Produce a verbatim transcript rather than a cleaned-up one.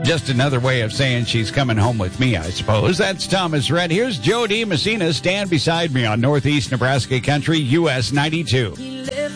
Just another way of saying she's coming home with me, I suppose. That's Thomas Rhett. Here's Joe D. Messina. Stand beside me on Northeast Nebraska Country, U S ninety-two.